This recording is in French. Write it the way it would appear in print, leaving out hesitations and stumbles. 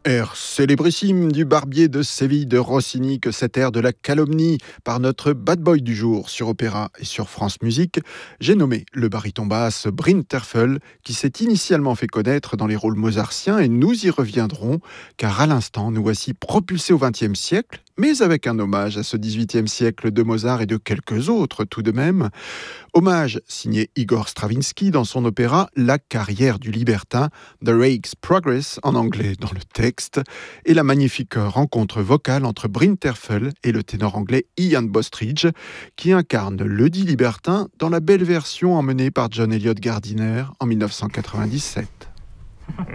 Air célébrissime du barbier de Séville de Rossini que cet air de la calomnie par notre bad boy du jour sur Opéra et sur France Musique, j'ai nommé le baryton basse Bryn Terfel qui s'est initialement fait connaître dans les rôles mozartiens et nous y reviendrons car à l'instant nous voici propulsés au XXe siècle mais avec un hommage à ce XVIIIe siècle de Mozart et de quelques autres tout de même. Hommage signé Igor Stravinsky dans son opéra La carrière du libertin, The Rake's Progress en anglais dans le texte, et la magnifique rencontre vocale entre Bryn Terfel et le ténor anglais Ian Bostridge, qui incarne le dit libertin dans la belle version emmenée par John Eliot Gardiner en 1997.